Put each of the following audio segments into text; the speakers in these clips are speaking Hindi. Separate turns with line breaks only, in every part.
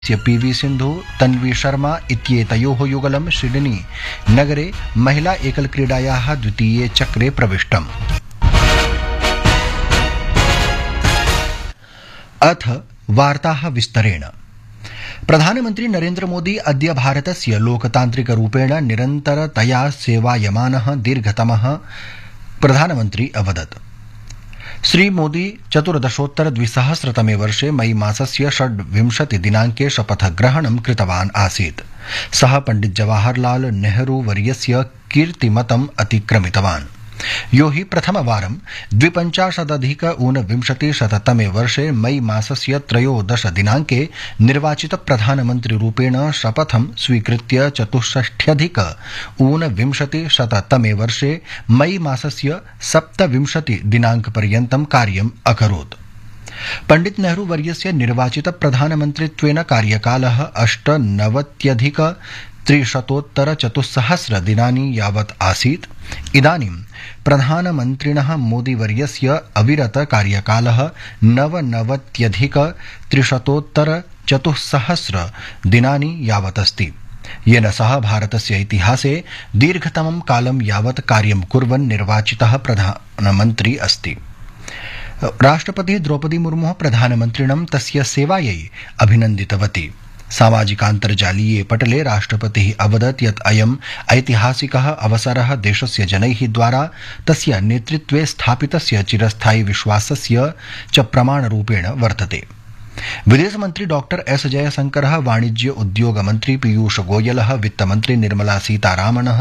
पीवी सिंधु तन्वी शर्मा इत्येतयोः युगलं सिडनी नगरे महिला एकल क्रीडायाः द्वितीये चक्रे प्रविष्टम्। अथ वार्ताः विस्तरेण। प्रधानमन्त्री नरेन्द्र मोदी अद्य भारतस्य लोकतान्त्रिकरूपेण निरन्तरतया सेवायमानः दीर्घतमः प्रधानमन्त्री अवदत्। श्री मोदी 14-द्विसहस्रतमे वर्षे मई मासस्य 26 दिनाङ्के शपथग्रहणं कृतवान् आसीत्। सः पण्डित जवाहरलाल नेहरू वर्यस्य कीर्तिमतम् अतिक्रमितवान्, यो हि प्रथमवारं 52-ऊनविंशतिशततमे वर्षे मई मासस्य 13 दिनाङ्के निर्वाचित प्रधानमन्त्रिरूपेण शपथं स्वीकृत्य 64-ऊनविंशतिशततमे वर्षे मई मासस्य 27 दिनाङ्कपर्यन्तं कार्यम् अकरोत्। पण्डित नेहरू वर्यस्य निर्वाचित प्रधानमन्त्रित्वेन कार्यकालः 98-300 दिनानि यावत् आसीत्। इदानीं प्रधानमन्त्रिणः मोदीवर्यस्य अविरत कार्यकालः 99-300 दिनानि यावत् अस्ति, येन सह भारतस्य इतिहासे दीर्घतमं कालं यावत् कार्यं कुर्वन् निर्वाचितः प्रधानमन्त्री अस्ति। राष्ट्रपतिः द्रौपदी मुर्मुः प्रधानमन्त्रिणं तस्य सेवायै अभिनन्दितवती। सामाजिकान्तर्जालीये पटले राष्ट्रपतिः अवदत् यत् अयम् ऐतिहासिकः अवसरः देशस्य जनैः द्वारा तस्य नेतृत्वे स्थापितस्य चिरस्थायि विश्वासस्य च प्रमाणरूपेण वर्तते। विदेशमन्त्री डॉक्टर एस जयशंकरः, वाणिज्य उद्योग मन्त्री पीयूष गोयलः, वित्तमन्त्री निर्मला सीतारामनः,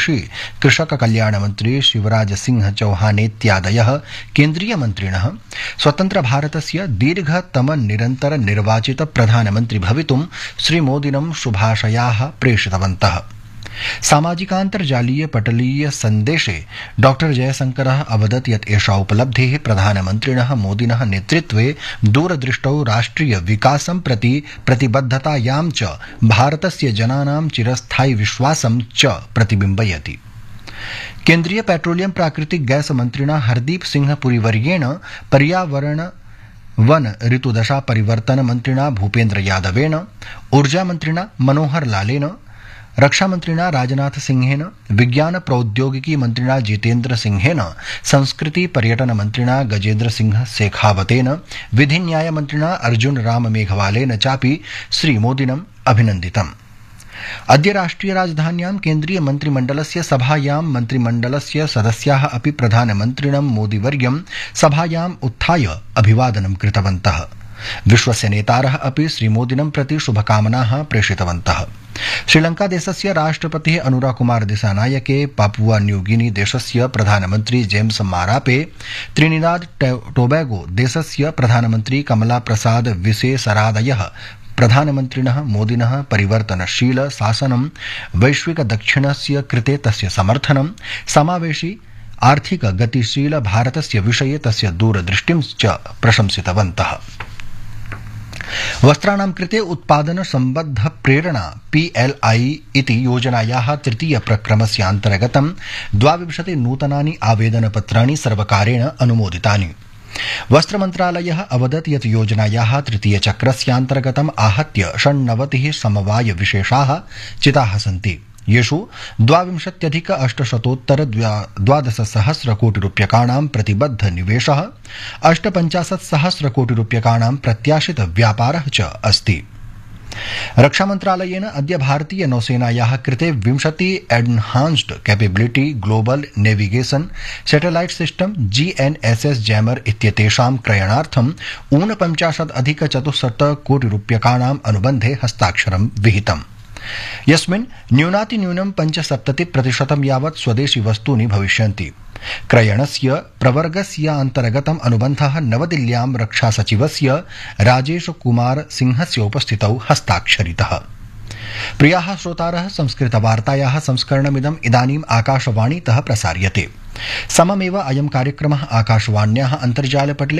कृषक कल्याणमन्त्री शिवराज सिंह चौहानेत्यादयः केन्द्रीयमन्त्रिणः स्वतन्त्र भारतस्य दीर्घतम निरन्तर निर्वाचित प्रधानमन्त्री भवितुं श्रीमोदिनं शुभाशयाः प्रेषितवन्तः। सामाजिकान्तर्जालीय पटलीय सन्देशे डॉक्टर जयशंकरः अवदत् यत् एषा उपलब्धिः प्रधानमन्त्रिणः मोदिनः नेतृत्वे दूरदृष्टौ राष्ट्रिय विकासं प्रति प्रतिबद्धतायां च भारतस्य जनानां चिरस्थायि विश्वासं च प्रतिबिम्बयति। केन्द्रीय पेट्रोलियम प्राकृतिक गैस मन्त्रिणा हरदीप सिंह पुरीवर्येण पर्यावरण वन ऋतुदशा परिवर्तन मन्त्रिणा भूपेन्द्र यादवेन, ऊर्जामन्त्रिणा मनोहर लालेन, रक्षामन्त्रिणा राजनाथ सिंहेन, विज्ञान प्रौद्योगिकी मन्त्रिणा जितेन्द्र सिंहेन, संस्कृति पर्यटन मन्त्रिणा गजेन्द्र सिंह शेखावतेन, विधि न्याय मन्त्रिणा अर्जुन राम मेघवालेन चापि श्रीमोदिनम् अभिनन्दितम्। अद्य राष्ट्रिय राजधान्यां केन्द्रीय मन्त्रिमण्डलस्य सभायां मन्त्रिमण्डलस्य सदस्याः अपि प्रधानमन्त्रिणं मोदीवर्यं सभायाम् उत्थाय अभिवादनं कृतवन्तः। विश्वस्य नेतारः अपि श्रीमोदिनं प्रति शुभकामनाः प्रेषितवन्तः। श्रीलङ्कादेशस्य राष्ट्रपतिः अनुराकुमार दिसानायके, पापुआ न्यूगिनी देशस्य प्रधानमन्त्री जेम्स मारापे, त्रिनिदाद टोबैगो देशस्य प्रधानमन्त्री कमला प्रसाद विशेषरादयः प्रधानमन्त्रिणः मोदिनः परिवर्तनशील शासनं, वैश्विक दक्षिणस्य कृते तस्य समर्थनं, समावेशी आर्थिक गतिशील भारतस्य विषये तस्य दूरदृष्टिं च प्रशंसितवन्तः। वस्त्राणां कृते उत्पादन सम्बद्ध प्रेरणा PLI इति योजनायाः तृतीय प्रक्रमस्य अन्तर्गतं 22 नूतनानि आवेदनपत्राणि सर्वकारेण अनुमोदितानि। वस्त्रमन्त्रालयः अवदत् यत् योजनायाः तृतीय चक्रस्यान्तर्गतम् आहत्य 96 समवाय विशेषाः चिताः सन्ति, येषु 22,800 कोटि रूप्यकाणां प्रतिबद्ध निवेशः, 58,000 कोटि रूप्यकाणां प्रत्याशित व्यापारः च अस्ति। रक्षामन्त्रालयेन अद्य भारतीय नौसेनायाः कृते 20 एन्हान्स्ड capability global navigation satellite system GNSS jammer इत्येतेषां क्रयणार्थं 49,400 कोटि रूप्यकाणाम् अनुबन्धे हस्ताक्षरं विहितम्, यस्मिन् न्यूनातिन्यूनं 75% यावत् स्वदेशी वस्तूनि भविष्यन्ति। क्रयणस्य प्रवर्गस्य अन्तर्गतम् अनुबन्धः नवदिल्ल्यां रक्षासचिवस्य राजेश कुमार सिंहस्य उपस्थितौ हस्ताक्षरितः। प्रियाः श्रोतारः, संस्कृतवार्तायाः संस्करणमिदम् इदानीम् आकाशवाणीतः प्रसार्यते। सममेव अयं कार्यक्रमः आकाशवाण्याः अन्तर्जालपटले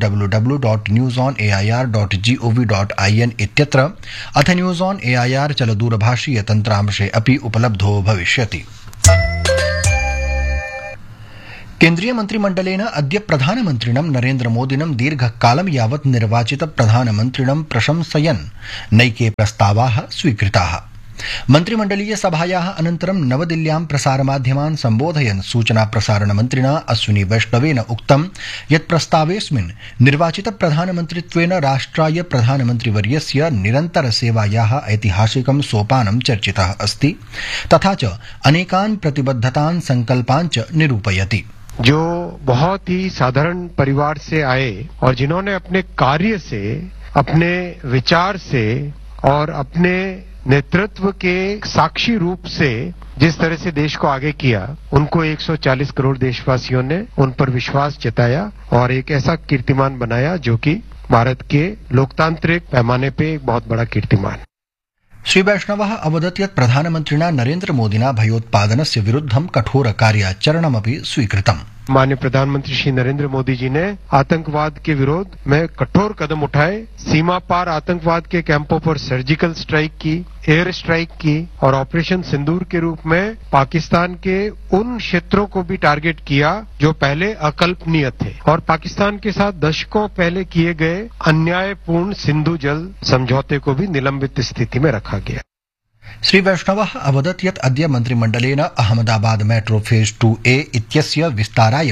www.newsonair.gov.in इत्यत्र अथ न्यूज़ ऑन एआईआर चलदूरभाषीय तन्त्रांशे अपि उपलब्धो भविष्यति। केन्द्रीय मन्त्रिमण्डलेन अद्य प्रधानमन्त्रिणं नरेन्द्रमोदिनं दीर्घकालं यावत् निर्वाचित प्रधानमन्त्रिणं प्रशंसयन् नैके प्रस्तावाः स्वीकृताः। मन्त्रिमण्डलीय सभायाः अनन्तरं नवदिल्ल्यां प्रसारमाध्यमान् सम्बोधयन् सूचना प्रसारण मन्त्रिणा अश्विनी वैष्णवेन उक्तं यत् प्रस्तावेऽस्मिन् निर्वाचित प्रधानमन्त्रित्वेन राष्ट्राय प्रधानमन्त्रिवर्यस्य निरन्तर सेवायाः ऐतिहासिकं सोपानं चर्चितः अस्ति तथा च अनेकान् प्रतिबद्धतान् संकल्पान् च निरूपयति।
जो बहुत ही साधारण परिवार से आए और जिन्होंने अपने कार्य से, अपने विचार से और अपने नेतृत्व के साक्षी रूप से जिस तरह से देश को आगे किया, उनको 140 करोड़ देशवासियों ने उन पर विश्वास जताया और एक ऐसा कीर्तिमान बनाया जो कि भारत के लोकतांत्रिक पैमाने पे एक बहुत बड़ा कीर्तिमान।
श्री वैष्णवः अवदत् यत् प्रधानमन्त्रिणा नरेन्द्रमोदिना भयोत्पादनस्य विरुद्धं कठोर कार्याचरणमपि स्वीकृतम्।
माननीय प्रधानमंत्री श्री नरेंद्र मोदी जी ने आतंकवाद के विरोध में कठोर कदम उठाए, सीमा पार आतंकवाद के कैंपों पर सर्जिकल स्ट्राइक की, एयर स्ट्राइक की और ऑपरेशन सिंदूर के रूप में पाकिस्तान के उन क्षेत्रों को भी टारगेट किया जो पहले अकल्पनीय थे और पाकिस्तान के साथ दशकों पहले किए गए अन्यायपूर्ण सिंधु जल समझौते को भी निलंबित स्थिति में रखा गया।
श्री वैष्णवः अवदत् यत् अद्य मन्त्रिमण्डलेन अहमदाबाद मेट्रो फेज 2A इत्यस्य विस्ताराय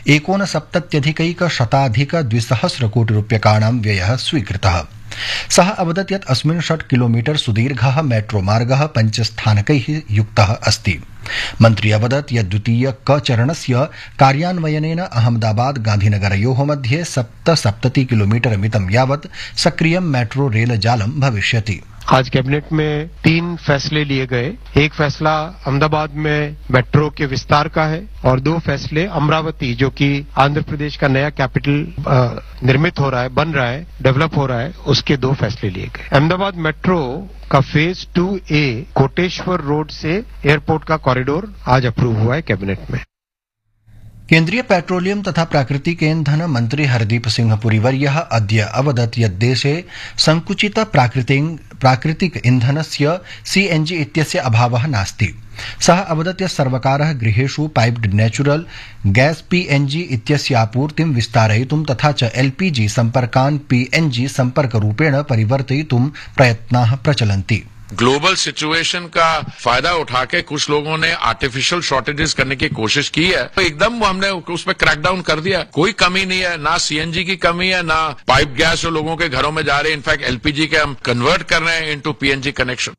69,100,200 कोटि रूप्यकाणां व्ययः स्वीकृतः। सः अवदत् यत् अस्मिन् 6 किलोमीटर सुदीर्घः मेट्रो मार्गः 5 स्थानकैः युक्तः अस्ति। मन्त्री अवदत् यत् द्वितीय क चरणस्य कार्यान्वयनेन अहमदाबाद गांधीनगरयोः मध्ये 77 किलोमीटर मितं यावत् सक्रियं मेट्रो रेल जालं भविष्यति।
आज कैबिनेट में 3 फैसले लिए गए। एक फैसला अहमदाबाद में मेट्रो के विस्तार का है और 2 फैसले अमरावती, जो कि आंध्र प्रदेश का नया कैपिटल निर्मित हो रहा है, बन रहा है, डेवलप हो रहा है, उसके 2 फैसले लिए गए। अहमदाबाद मेट्रो का फेज 2A कोटेश्वर रोड से एयरपोर्ट का कॉरिडोर आज अप्रूव हुआ है कैबिनेट में।
केन्द्रीय पेट्रोलियम तथा प्राकृतिक ईंधन मन्त्री हरदीप सिंह पुरीवर्यः अद्य अवदत् यत् देशे संकुचित प्राकृतिक ईंधनस्य CNG इत्यस्य अभावः नास्ति। सः अवदत् यत् सर्वकारः गृहेषु पाइप्ड नेचुरल गैस PNG इत्यस्य आपूर्तिं विस्तारयितुं तथा च LPG सम्पर्कान् PNG सम्पर्करूपेण परिवर्तयितुं प्रयत्नाः प्रचलन्ति।
ग्लोबल सिचुएशन का फायदा उठा के कुछ लोगों ने आर्टिफिशियल शॉर्टेजेस करने की कोशिश की है, तो एकदम हमने उस पर क्रैकडाउन कर दिया। कोई कमी नहीं है, ना CNG की कमी है, ना पाइप गैस जो लोगों के घरों में जा रहे हैं। इनफैक्ट LPG के हम कन्वर्ट कर रहे हैं इनटू PNG कनेक्शन।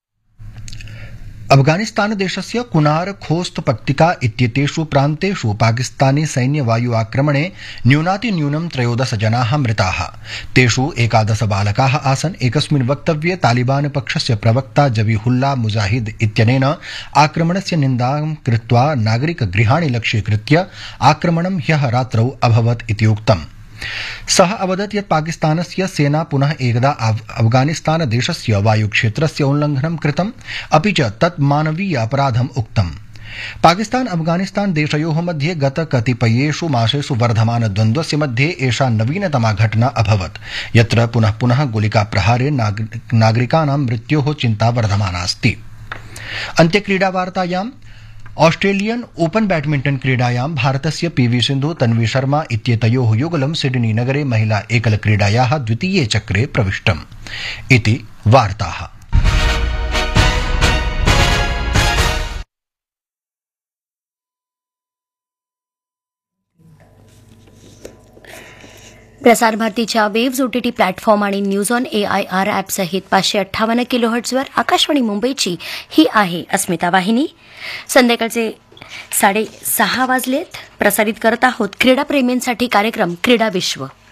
अफगानिस्तान देशस्य कुनार खोस्त पक्तिका इत्येतेषु प्रान्तेषु पाकिस्तानी सैन्य वायु आक्रमणे न्यूनातिन्यूनं 13 जनाः मृताः। तेषु 11 बालकाः आसन्। एकस्मिन् वक्तव्ये तालिबान पक्षस्य प्रवक्ता जबीहुल्ला मुजाहिद इत्यनेन आक्रमणस्य निन्दां कृत्वा नागरिकगृहाणि लक्ष्यीकृत्य आक्रमणं ह्यः रात्रौ अभवत् इति उक्तम्। सः अवदत् यत् पाकिस्तानस्य सेना पुनः एकदा अफगानिस्तान देशस्य वायुक्षेत्रस्य उल्लङ्घनं कृतम्, अपि च तत् मानवीय अपराधम् उक्तम्। पाकिस्तान अफगानिस्तान देशयोः मध्ये गत कतिपयेषु मासेषु वर्धमान द्वन्द्वस्य मध्ये एषा नवीनतमा घटना अभवत्, यत्र पुनः पुनः गोलिकाप्रहारे नागरिकाणां मृत्योः चिन्ता वर्धमानास्ति। अन्त्यक्रीडावार्तायाम् ऑस्ट्रेलियन ओपन बैडमिंटन क्रीडायां भारतस्य PV सिन्धु तन्वी शर्मा इत्येतयोः युगलं सिडनी नगरे महिला एकल क्रीडायाः द्वितीये चक्रे प्रविष्टम् इति वार्ताः।
प्रसार भारतीच्या वेव्ज OTT प्लॅटफॉर्म आणि न्यूज ऑन AIR ॲप सहित 558 किलोहर्ट्झवर आकाशवाणी मुंबईची ही आहे अस्मिता वाहिनी। संध्याकाळचे 6:30 वाजलेत। प्रसारित करत आहोत क्रीडाप्रेमींसाठी कार्यक्रम क्रीडा विश्व।